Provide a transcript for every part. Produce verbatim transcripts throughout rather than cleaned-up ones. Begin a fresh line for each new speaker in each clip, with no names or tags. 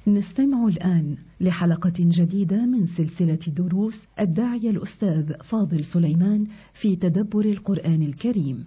نستمع الآن لحلقة جديدة من سلسلة دروس الداعية الأستاذ فاضل سليمان في تدبر القرآن الكريم.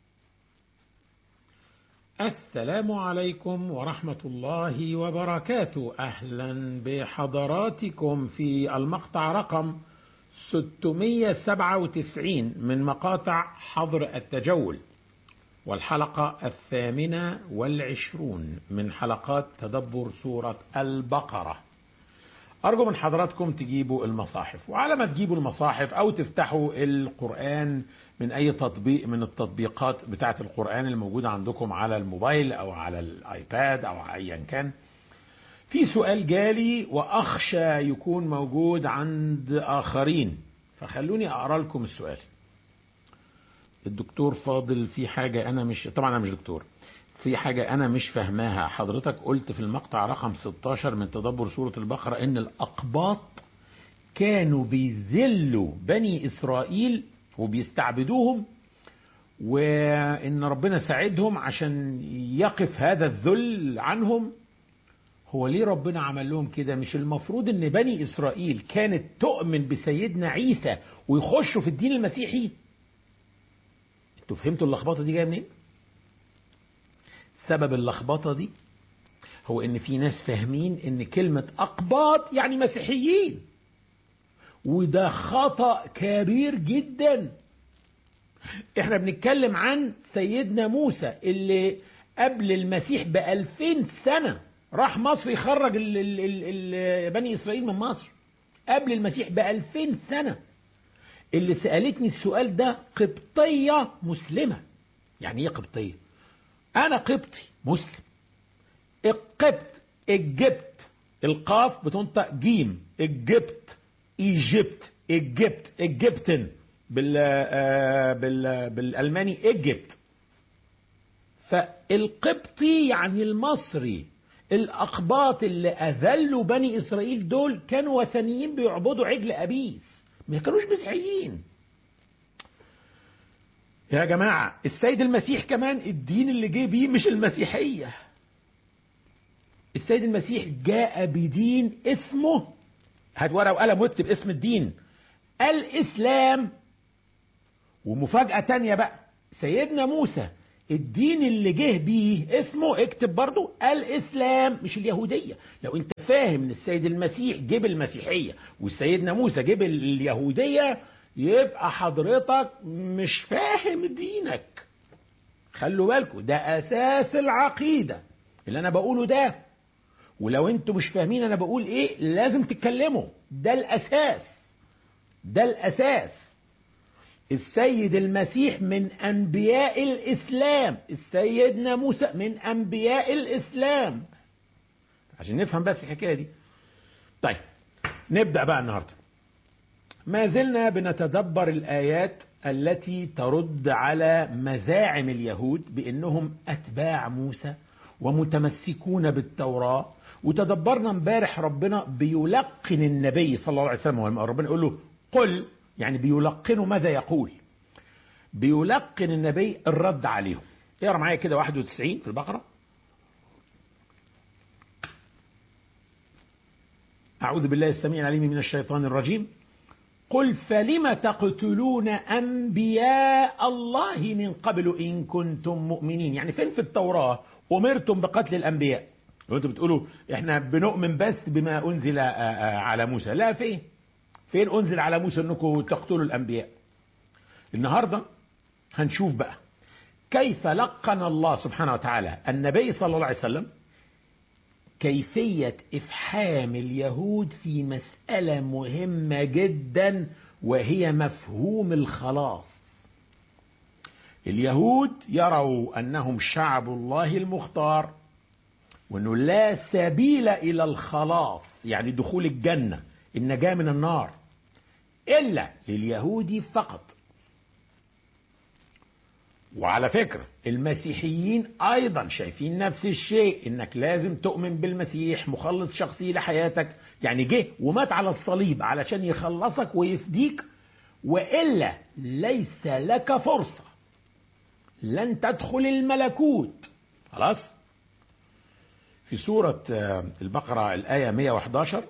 السلام عليكم ورحمة الله وبركاته. أهلا بحضراتكم في المقطع رقم ستمائة وسبعة وتسعين من مقاطع حظر التجول، والحلقة الثامنة والعشرون من حلقات تدبر سورة البقرة. أرجو من حضراتكم تجيبوا المصاحف، وعلى ما تجيبوا المصاحف أو تفتحوا القرآن من أي تطبيق من التطبيقات بتاعة القرآن الموجودة عندكم على الموبايل أو على الآيباد أو أيا كان، في سؤال جالي وأخشى يكون موجود عند آخرين، فخلوني أقرأ لكم السؤال. الدكتور فاضل، في حاجة أنا مش طبعا أنا مش دكتور في حاجة أنا مش فاهماها. حضرتك قلت في المقطع رقم ستة عشر من تدبر سورة البقرة إن الأقباط كانوا بيذلوا بني إسرائيل وبيستعبدوهم، وإن ربنا ساعدهم عشان يقف هذا الذل عنهم. هو ليه ربنا عمل لهم كده؟ مش المفروض إن بني إسرائيل كانت تؤمن بسيدنا عيسى ويخشوا في الدين المسيحي؟ انتوا فهمتوا اللخبطة دي جاية منين؟ سبب اللخبطة دي هو ان في ناس فاهمين ان كلمة اقباط يعني مسيحيين، وده خطأ كبير جدا. احنا بنتكلم عن سيدنا موسى اللي قبل المسيح بألفين سنة راح مصر يخرج ال ال ال ال بني اسرائيل من مصر قبل المسيح بألفين سنة. اللي سألتني السؤال ده قبطية مسلمة. يعني ايه قبطية؟ انا قبطي مسلم. القبط الجبت، القاف بتنطق جيم، الجبت ايجيبت، الجبت الجبتن بال بال بالالماني ايجيبت. فالقبطي يعني المصري. الاقباط اللي اذلوا بني اسرائيل دول كانوا وثنيين بيعبدوا عجل ابيس، ما كانوش مسيحيين. يا جماعة السيد المسيح كمان الدين اللي جه بيه مش المسيحية. السيد المسيح جاء بدين اسمه، هات ورقة وقلم واكتب اسم الدين، الإسلام. ومفاجأة تانية بقى، سيدنا موسى الدين اللي جه بيه اسمه، اكتب برضو الإسلام مش اليهودية. لو انت فاهم ان السيد المسيح جيب المسيحية والسيدنا موسى جيب اليهودية، يبقى حضرتك مش فاهم دينك. خلوا بالكم، ده أساس العقيدة اللي أنا بقوله ده. ولو انتوا مش فاهمين أنا بقول إيه لازم تتكلموا. ده الأساس، ده الأساس. السيد المسيح من أنبياء الإسلام، السيدنا موسى من أنبياء الإسلام، عشان نفهم بس الحكاية دي. طيب نبدأ بقى النهاردة. ما زلنا بنتدبر الآيات التي ترد على مزاعم اليهود بأنهم أتباع موسى ومتمسكون بالتوراة. وتدبرنا امبارح ربنا بيلقن النبي صلى الله عليه وسلم، ربنا يقول له قل، يعني بيلقنه ماذا يقول؟ بيلقن النبي الرد عليهم. اقرا معايا كده واحد وتسعين في البقرة. أعوذ بالله السميع العليم من الشيطان الرجيم. قل فلم تقتلون أنبياء الله من قبل إن كنتم مؤمنين. يعني فين في التوراة أمرتم بقتل الأنبياء؟ وانتم بتقولوا احنا بنؤمن بس بما أنزل على موسى. لا، فين فين أنزل على موسى أنكم تقتلوا الأنبياء؟ النهاردة هنشوف بقى كيف لقن الله سبحانه وتعالى النبي صلى الله عليه وسلم كيفية إفحام اليهود في مسألة مهمة جدا، وهي مفهوم الخلاص. اليهود يروا أنهم شعب الله المختار، وأنه لا سبيل إلى الخلاص، يعني دخول الجنة، النجاة من النار، إلا لليهود فقط. وعلى فكرة المسيحيين أيضا شايفين نفس الشيء، إنك لازم تؤمن بالمسيح مخلص شخصي لحياتك، يعني جه ومات على الصليب علشان يخلصك ويفديك، وإلا ليس لك فرصة، لن تدخل الملكوت. خلاص؟ في سورة البقرة الآية مئة وأحد عشر: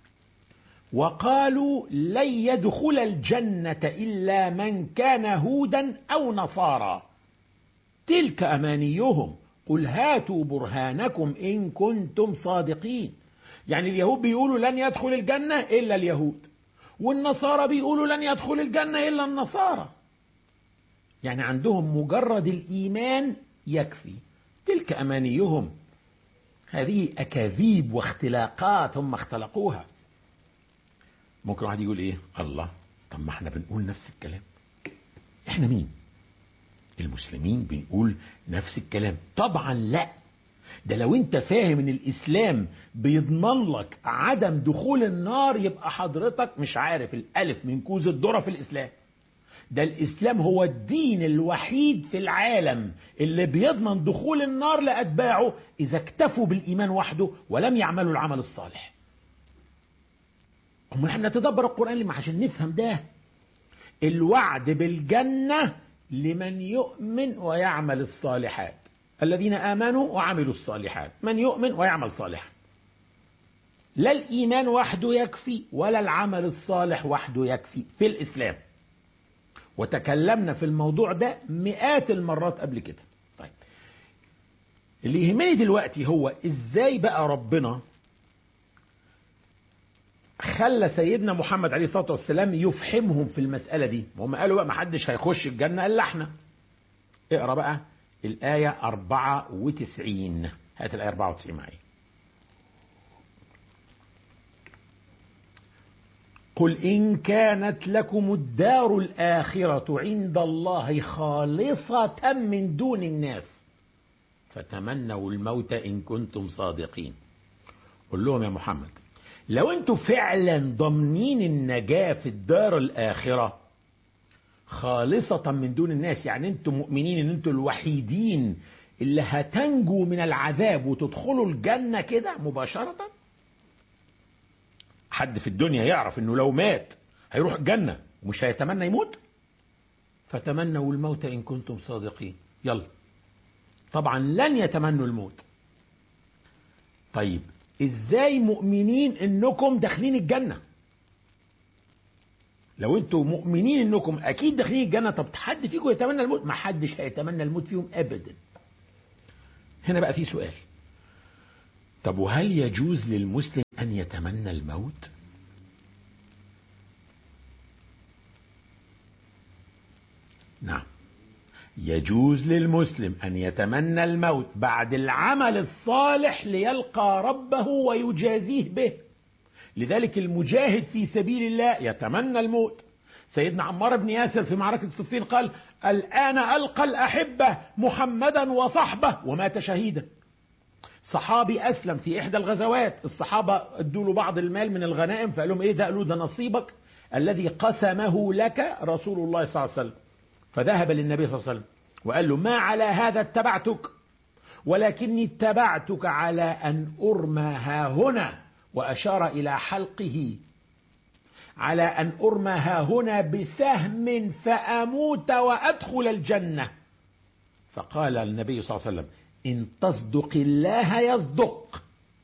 وقالوا لن يدخل الجنة إلا من كان هودا أو نصارى تلك أمانيهم قل هاتوا برهانكم إن كنتم صادقين. يعني اليهود بيقولوا لن يدخل الجنة إلا اليهود، والنصارى بيقولوا لن يدخل الجنة إلا النصارى. يعني عندهم مجرد الإيمان يكفي. تلك أمانيهم، هذه أكاذيب واختلاقات هم اختلقوها. ممكن واحد يقول إيه؟ الله، طب ما احنا بنقول نفس الكلام. احنا مين؟ المسلمين بنقول نفس الكلام. طبعا لا، ده لو انت فاهم ان الاسلام بيضمن لك عدم دخول النار يبقى حضرتك مش عارف الالف من كوز الذرة في الاسلام. ده الاسلام هو الدين الوحيد في العالم اللي بيضمن دخول النار لاتباعه اذا اكتفوا بالايمان وحده ولم يعملوا العمل الصالح. هم احنا نتدبر القرآن لما عشان نفهم ده. الوعد بالجنة لمن يؤمن ويعمل الصالحات، الذين آمنوا وعملوا الصالحات، من يؤمن ويعمل صالحا. لا الإيمان وحده يكفي ولا العمل الصالح وحده يكفي في الإسلام. وتكلمنا في الموضوع ده مئات المرات قبل كده. طيب، اللي يهمني دلوقتي هو إزاي بقى ربنا خلى سيدنا محمد عليه الصلاة والسلام يفحمهم في المسألة دي. وهم قالوا بقى ما حدش هيخش الجنة إلا احنا. اقرأ بقى الآية أربعة وتسعين. هات الآية أربعة وتسعين معي. قل إن كانت لكم الدار الآخرة عند الله خالصة من دون الناس فتمنوا الموت إن كنتم صادقين. قل لهم يا محمد، لو انتوا فعلا ضامنين النجاة في الدار الآخرة خالصة من دون الناس، يعني انتوا مؤمنين ان انتوا الوحيدين اللي هتنجوا من العذاب وتدخلوا الجنة كده مباشرة. حد في الدنيا يعرف انه لو مات هيروح الجنة ومش هيتمنى يموت؟ فتمنوا الموت ان كنتم صادقين. يلا، طبعا لن يتمنوا الموت. طيب، ازاي مؤمنين انكم داخلين الجنة؟ لو انتم مؤمنين انكم اكيد داخلين الجنة، طب حد فيكم يتمنى الموت؟ ما حدش هيتمنى الموت فيهم ابدا. هنا بقى في سؤال، طب وهل يجوز للمسلم ان يتمنى الموت؟ نعم، يجوز للمسلم أن يتمنى الموت بعد العمل الصالح ليلقى ربه ويجازيه به. لذلك المجاهد في سبيل الله يتمنى الموت. سيدنا عمار بن ياسر في معركة الصفين قال: الآن ألقى الأحبة محمدا وصحبه، ومات شهيدا. صحابي أسلم في إحدى الغزوات، الصحابة ادوا له بعض المال من الغنائم، فقال لهم إيه ده؟ قالوا ده نصيبك الذي قسمه لك رسول الله صلى الله عليه وسلم. فذهب للنبي صلى الله عليه وسلم وقال له: ما على هذا اتبعتك، ولكني اتبعتك على أن أرمى ها هنا، وأشار إلى حلقه، على أن أرمى ها هنا بسهم فأموت وأدخل الجنة. فقال النبي صلى الله عليه وسلم: إن تصدق الله يصدق.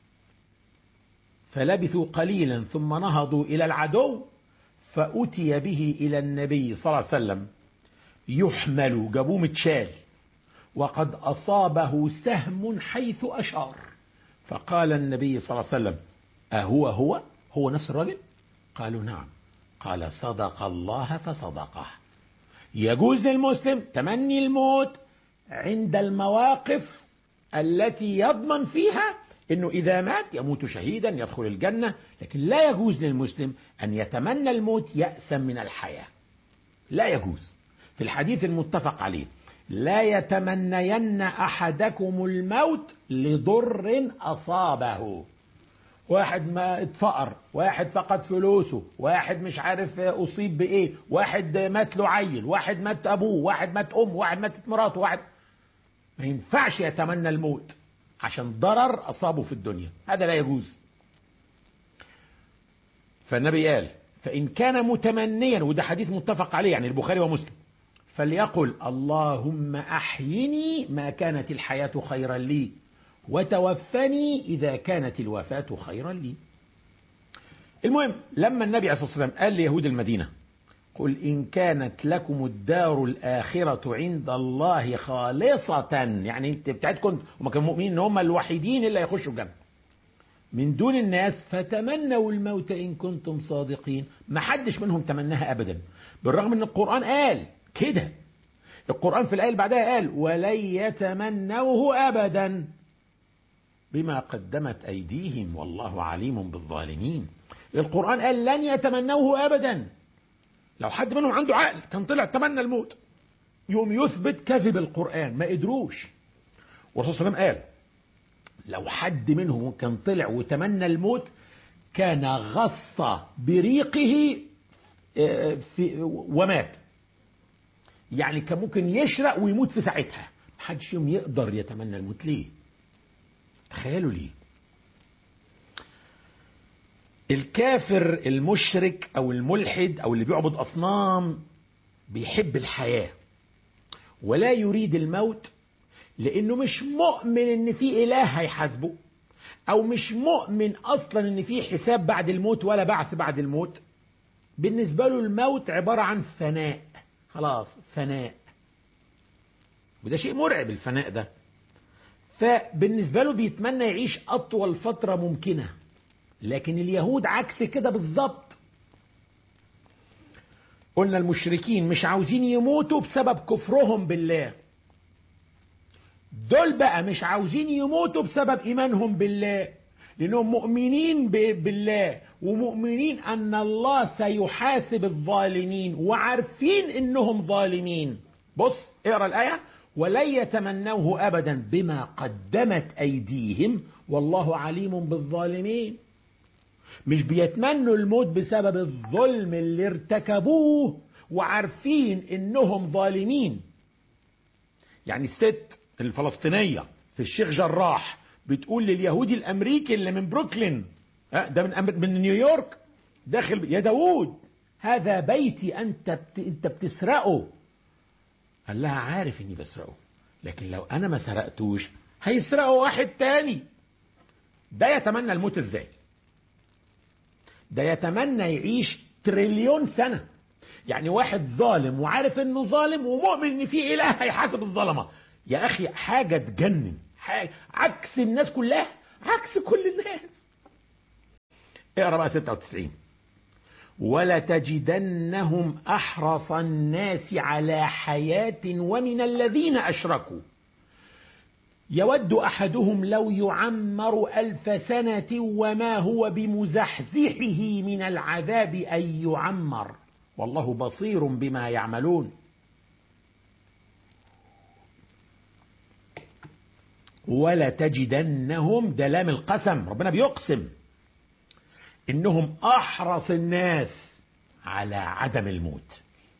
فلبثوا قليلا ثم نهضوا إلى العدو، فأتي به إلى النبي صلى الله عليه وسلم يحمل، جابوه متشال، وقد أصابه سهم حيث أشار. فقال النبي صلى الله عليه وسلم: أهو هو هو نفس الرجل؟ قالوا: نعم. قال: صدق الله فصدقه. يجوز للمسلم تمني الموت عند المواقف التي يضمن فيها انه اذا مات يموت شهيدا يدخل الجنة، لكن لا يجوز للمسلم ان يتمنى الموت يأسا من الحياة. لا يجوز. في الحديث المتفق عليه: لا يتمنين احدكم الموت لضر اصابه. واحد ما اتفقر، واحد فقد فلوسه، واحد مش عارف اصيب بايه، واحد مات له عيل، واحد مات ابوه، واحد مات امه، واحد ماتت مراته، واحد ما ينفعش يتمنى الموت عشان ضرر أصابه في الدنيا، هذا لا يجوز. فالنبي قال: فإن كان متمنيا، وده حديث متفق عليه يعني البخاري ومسلم، فليقل: اللهم أحيني ما كانت الحياة خيرا لي، وتوفني إذا كانت الوفاة خيرا لي. المهم لما النبي عليه الصلاة والسلام قال ليهود المدينة قل إن كانت لكم الدار الآخرة عند الله خالصة، يعني انت بتاعتكم، هم كانوا مؤمنين ان هم الوحيدين اللي هيخشوا الجنة من دون الناس، فتمنوا الموت إن كنتم صادقين. ما حدش منهم تمناها أبدا، بالرغم ان القرآن قال كده. القرآن في الآية اللي بعدها قال ولن يتمنوه أبدا بما قدمت أيديهم والله عليم بالظالمين. القرآن قال لن يتمنوه أبدا. لو حد منهم عنده عقل كان طلع تمنى الموت، يوم يثبت كذب القرآن، ما قدروش. والرسول صلى الله عليه وسلم قال لو حد منهم كان طلع وتمنى الموت كان غص بريقه في ومات، يعني كان ممكن يشرق ويموت في ساعتها. محدش يوم يقدر يتمنى الموت. ليه؟ تخيلوا ليه؟ الكافر المشرك او الملحد او اللي بيعبد اصنام بيحب الحياة ولا يريد الموت، لانه مش مؤمن ان في اله هيحاسبه، او مش مؤمن اصلا ان في حساب بعد الموت ولا بعث بعد الموت. بالنسبة له الموت عبارة عن فناء، خلاص فناء، وده شيء مرعب الفناء ده. فبالنسبة له بيتمنى يعيش اطول فترة ممكنة. لكن اليهود عكس كده بالظبط. قلنا المشركين مش عاوزين يموتوا بسبب كفرهم بالله، دول بقى مش عاوزين يموتوا بسبب إيمانهم بالله، لأنهم مؤمنين بالله ومؤمنين أن الله سيحاسب الظالمين وعارفين إنهم ظالمين. بص اقرأ الآية ولن يتمنوه أبدا بما قدمت أيديهم والله عليم بالظالمين. مش بيتمنوا الموت بسبب الظلم اللي ارتكبوه وعارفين انهم ظالمين. يعني الست الفلسطينية في الشيخ جراح بتقول لليهودي الامريكي اللي من بروكلين، ده من أمر... من نيويورك، داخل يا داوود هذا بيتي انت بت... انت بتسرقه. قال لها عارف اني بسرقه، لكن لو انا ما سرقتوش هيسرقه واحد تاني. ده يتمنى الموت ازاي؟ ده يتمنى يعيش تريليون سنة. يعني واحد ظالم وعارف انه ظالم ومؤمن ان في اله هيحاسب الظلمة. يا اخي حاجة تجنن، حاجة عكس الناس كلها، عكس كل الناس. اقرأ بقى ستة وتسعين ولتجدنهم احرص الناس على حياة ومن الذين اشركوا يود أحدهم لو يعمر ألف سنة وما هو بمزحزحه من العذاب أن يعمر والله بصير بما يعملون. ولا تجدنهم، ده لام القسم، ربنا بيقسم إنهم أحرص الناس على عدم الموت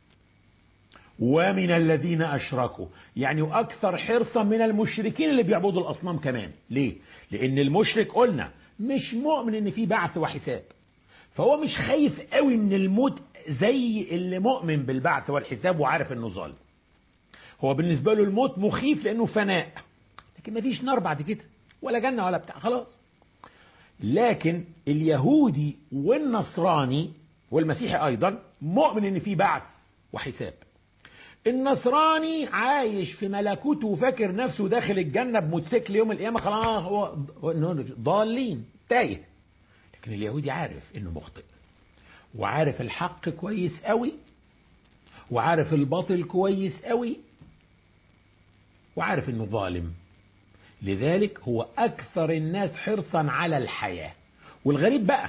ومن الذين أشركوا، يعني أكثر حرصا من المشركين اللي بيعبدوا الأصنام كمان. ليه؟ لأن المشرك قلنا مش مؤمن إن في بعث وحساب، فهو مش خايف قوي من الموت زي اللي مؤمن بالبعث والحساب وعارف إنه ظالم. هو بالنسبة له الموت مخيف لأنه فناء، لكن ما فيش نار بعد كده ولا جنة ولا بتاع، خلاص. لكن اليهودي والنصراني والمسيحي أيضا مؤمن إن في بعث وحساب. النصراني عايش في ملكوته وفاكر نفسه داخل الجنة بموتوسيكل يوم القيامة، خلاص هو ضالين تايه. لكن اليهودي عارف انه مخطئ، وعارف الحق كويس قوي، وعارف الباطل كويس قوي، وعارف انه ظالم. لذلك هو اكثر الناس حرصا على الحياة. والغريب بقى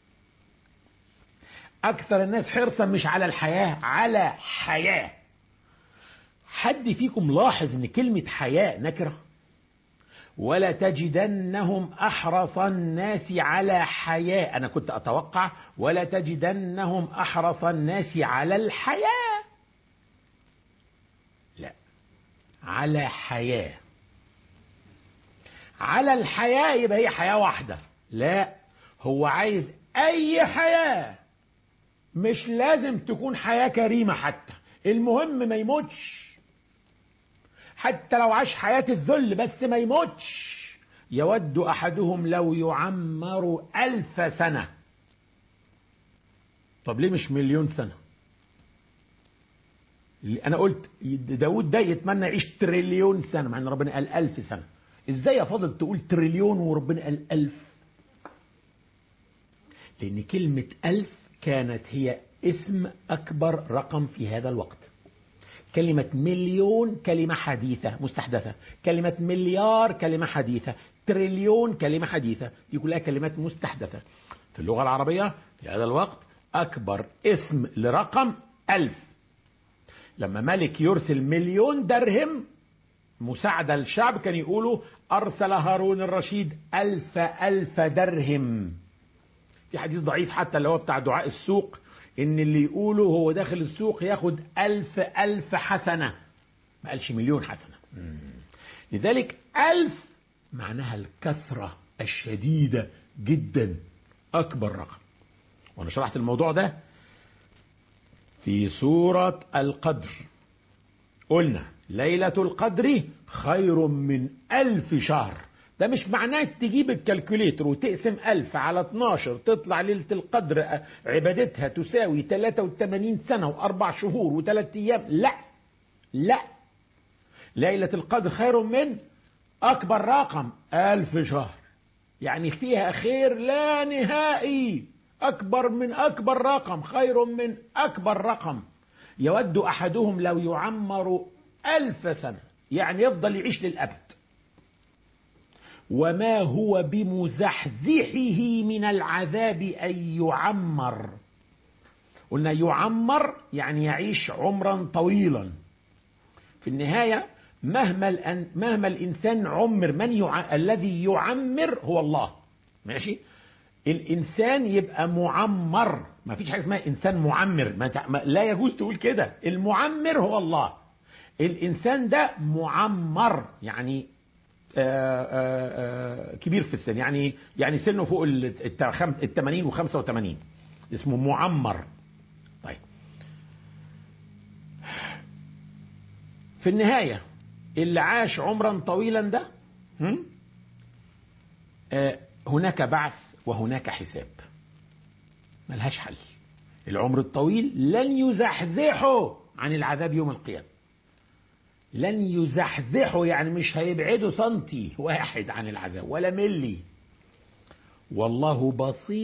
اكثر الناس حرصا مش على الحياة، على حياة. حد فيكم لاحظ ان كلمة حياة نكرة؟ ولا تجدنهم احرص الناس على حياة، انا كنت اتوقع ولا تجدنهم احرص الناس على الحياة، لا، على حياة. على الحياة يبقى هي حياة واحدة، لا، هو عايز اي حياة، مش لازم تكون حياة كريمة، حتى المهم ما يموتش، حتى لو عاش حياة الذل بس ما يموتش، يود أحدهم لو يعمر ألف سنة. طب ليه مش مليون سنة؟ أنا قلت داود ده يتمنى يعيش تريليون سنة، مع أن ربنا قال ألف سنة. إزاي يا فاضل تقول تريليون وربنا قال ألف؟ لأن كلمة ألف كانت هي اسم أكبر رقم في هذا الوقت. كلمة مليون كلمة حديثة مستحدثة، كلمة مليار كلمة حديثة، تريليون كلمة حديثة، دي كلها كلمات مستحدثة. في اللغة العربية في هذا الوقت أكبر اسم لرقم ألف. لما ملك يرسل مليون درهم مساعدة للشعب كان يقولوا أرسل هارون الرشيد ألف ألف درهم. في حديث ضعيف حتى اللي هو بتاع دعاء السوق، إن اللي يقوله هو داخل السوق ياخد ألف ألف حسنة، ما قالش مليون حسنة. لذلك ألف معناها الكثرة الشديدة جدا، أكبر رقم. وأنا شرحت الموضوع ده في سورة القدر، قلنا ليلة القدر خير من ألف شهر. ده مش معناه تجيب الكالكوليتر وتقسم ألف على اتناشر تطلع ليلة القدر عبادتها تساوي ثلاثة وثمانين سنة وأربع شهور وثلاث أيام. لا لا، ليلة القدر خير من أكبر رقم ألف شهر، يعني فيها خير لا نهائي، أكبر من أكبر رقم، خير من أكبر رقم. يود أحدهم لو يعمر ألف سنة، يعني يفضل يعيش للأبد. وما هو بمزحزحه من العذاب أن يعمر. قلنا يعمر يعني يعيش عمرا طويلا. في النهاية مهما الأن مهما الإنسان عمر، من يع... الذي يعمر هو الله. ماشي، الإنسان يبقى معمر، ما فيش حاجة اسمها إنسان معمر، ما ت... ما... لا يجوز تقول كده. المعمر هو الله، الإنسان ده معمر يعني آآ آآ كبير في السن، يعني يعني سنه فوق الثمانين وخمسة وثمانين، اسمه معمر. طيب في النهاية اللي عاش عمرا طويلا ده هناك بعث وهناك حساب، ملهاش حل. العمر الطويل لن يزحزحه عن العذاب يوم القيامة، لن يزحزحه، يعني مش هيبعده سنتي واحد عن العذاب ولا ملي. والله بصير